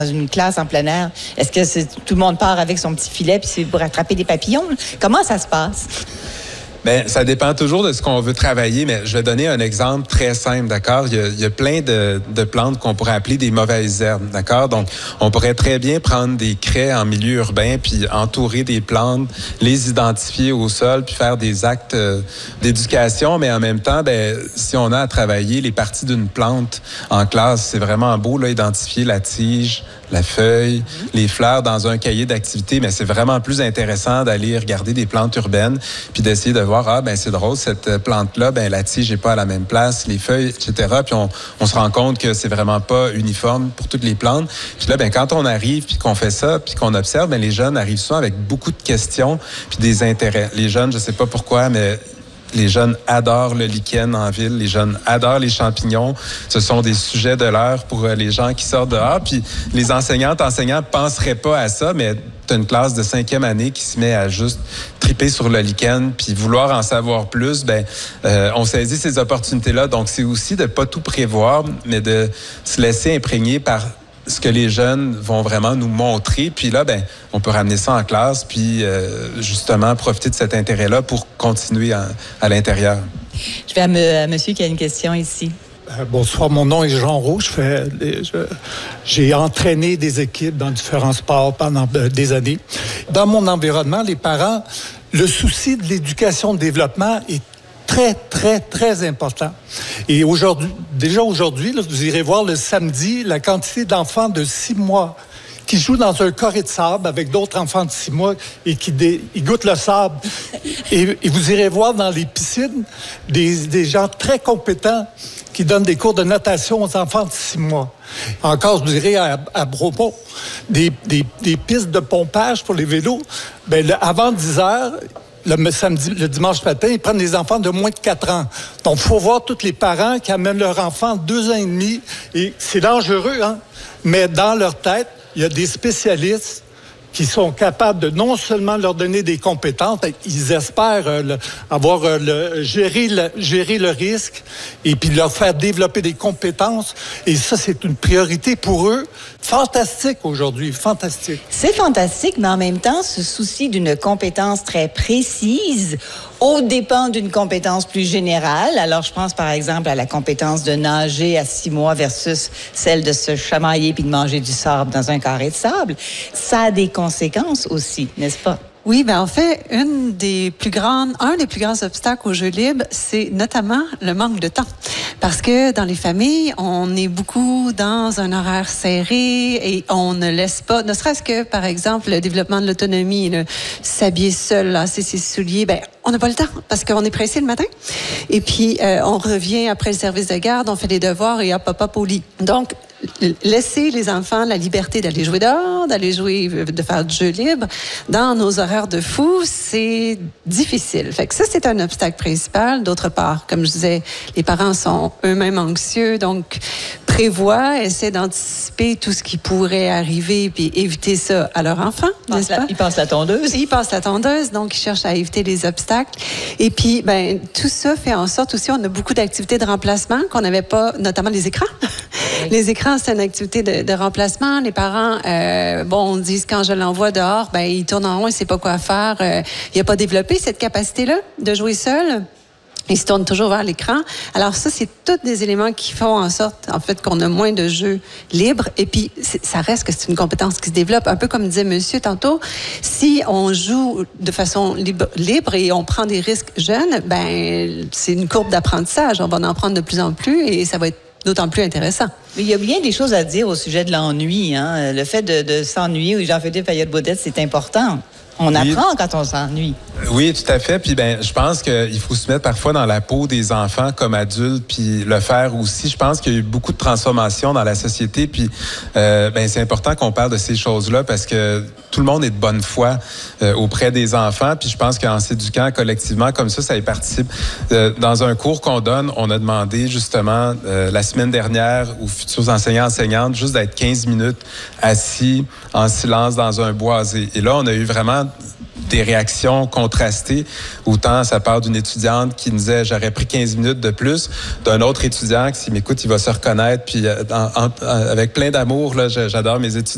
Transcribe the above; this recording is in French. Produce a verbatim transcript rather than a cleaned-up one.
Dans une classe en plein air, est-ce que c'est, tout le monde part avec son petit filet puis c'est pour attraper des papillons? Comment ça se passe? Bien, ça dépend toujours de ce qu'on veut travailler, mais je vais donner un exemple très simple, d'accord? Il y a, il y a plein de, de plantes qu'on pourrait appeler des mauvaises herbes, d'accord? Donc, on pourrait très bien prendre des craies en milieu urbain, puis entourer des plantes, les identifier au sol, puis faire des actes euh, d'éducation, mais en même temps, bien, si on a à travailler les parties d'une plante en classe, c'est vraiment beau, là, identifier la tige, la feuille, mmh. les fleurs dans un cahier d'activité, mais c'est vraiment plus intéressant d'aller regarder des plantes urbaines, puis d'essayer de voir, ah, ben c'est drôle, cette plante-là, ben la tige n'est pas à la même place, les feuilles, et cetera. Puis on, on se rend compte que c'est vraiment pas uniforme pour toutes les plantes. Puis là, ben quand on arrive, puis qu'on fait ça, puis qu'on observe, ben les jeunes arrivent souvent avec beaucoup de questions, puis des intérêts. Les jeunes, je sais pas pourquoi, mais les jeunes adorent le lichen en ville. Les jeunes adorent les champignons. Ce sont des sujets de l'heure pour les gens qui sortent dehors. Puis les enseignantes, enseignants penseraient pas à ça, mais tu as une classe de cinquième année qui se met à juste triper sur le lichen puis vouloir en savoir plus. Ben, euh, on saisit ces opportunités-là. Donc, c'est aussi de pas tout prévoir, mais de se laisser imprégner par ce que les jeunes vont vraiment nous montrer. Puis là, ben, on peut ramener ça en classe, puis euh, justement profiter de cet intérêt-là pour continuer à, à l'intérieur. Je vais à, me, à monsieur qui a une question ici. Euh, bonsoir, mon nom est Jean Roux. Je fais, je, j'ai entraîné des équipes dans différents sports pendant euh, des années. Dans mon environnement, les parents, le souci de l'éducation, de développement est très, très, très important. Et aujourd'hui, déjà aujourd'hui, là, vous irez voir le samedi la quantité d'enfants de six mois qui jouent dans un carré de sable avec d'autres enfants de six mois et qui dé, ils goûtent le sable. Et, et vous irez voir dans les piscines des, des gens très compétents qui donnent des cours de natation aux enfants de six mois. Encore, je dirais, à, à Bromont, des, des, des pistes de pompage pour les vélos. Bien, le, avant dix heures, Le samedi, le dimanche matin, ils prennent des enfants de moins de quatre ans. Donc, il faut voir tous les parents qui amènent leurs enfants de deux ans et demi. Et c'est dangereux, hein? Mais dans leur tête, il y a des spécialistes qui sont capables de non seulement leur donner des compétences, ils espèrent euh, le, avoir euh, le, gérer, le, gérer le risque et puis leur faire développer des compétences. Et ça, c'est une priorité pour eux. Fantastique aujourd'hui, fantastique. C'est fantastique, mais en même temps, ce souci d'une compétence très précise au dépend d'une compétence plus générale. Alors, je pense par exemple à la compétence de nager à six mois versus celle de se chamailler puis de manger du sable dans un carré de sable. Ça a des conséquences aussi, n'est-ce pas? Oui, ben en fait, une des plus grandes, un des plus grands obstacles au jeu libre, c'est notamment le manque de temps. Parce que dans les familles, on est beaucoup dans un horaire serré et on ne laisse pas, ne serait-ce que, par exemple, le développement de l'autonomie, le s'habiller seul, lasser ses souliers, ben on n'a pas le temps parce qu'on est pressé le matin. Et puis, euh, on revient après le service de garde, on fait les devoirs et hop, hop, hop au lit. Donc, laisser les enfants la liberté d'aller jouer dehors, d'aller jouer, de faire du jeu libre, dans nos horaires de fou, c'est difficile. Fait que ça, c'est un obstacle principal. D'autre part, comme je disais, les parents sont eux-mêmes anxieux, donc prévoient, essaient d'anticiper tout ce qui pourrait arriver puis éviter ça à leur enfant, n'est-ce pas? Ils passent la tondeuse. Ils passent la tondeuse, donc ils cherchent à éviter les obstacles. Et puis, ben tout ça fait en sorte aussi, on a beaucoup d'activités de remplacement qu'on n'avait pas, notamment les écrans. Oui. Les écrans, c'est une activité de, de remplacement. Les parents, euh, bon, disent quand je l'envoie dehors, ben il tourne en rond, il sait pas quoi faire. Euh, il n'a pas développé cette capacité-là de jouer seul. Il se tourne toujours vers l'écran. Alors ça, c'est tous des éléments qui font en sorte, en fait, qu'on a moins de jeux libres. Et puis, ça reste que c'est une compétence qui se développe. Un peu comme disait monsieur tantôt, si on joue de façon libre, libre et on prend des risques jeunes, ben c'est une courbe d'apprentissage. On va en prendre de plus en plus et ça va être d'autant plus intéressant. Mais il y a bien des choses à dire au sujet de l'ennui. Hein? Le fait de, de s'ennuyer, Jean-Philippe Ayotte-Baudette, c'est important. On oui. apprend quand on s'ennuie. Oui, tout à fait. Puis ben, je pense qu'il faut se mettre parfois dans la peau des enfants comme adultes, puis le faire aussi. Je pense qu'il y a eu beaucoup de transformations dans la société, puis euh, ben c'est important qu'on parle de ces choses-là parce que tout le monde est de bonne foi euh, auprès des enfants. Puis je pense qu'en s'éduquant collectivement comme ça, ça y participe. Euh, dans un cours qu'on donne, on a demandé justement euh, la semaine dernière aux futurs enseignants enseignantes juste d'être quinze minutes assis en silence dans un boisé. Et là, on a eu vraiment des réactions contrastées. Autant ça part d'une étudiante qui nous disait « j'aurais pris quinze minutes de plus », d'un autre étudiant qui, s'il m'écoute, il va se reconnaître. Puis en, en, avec plein d'amour, là, j'adore mes étudiants.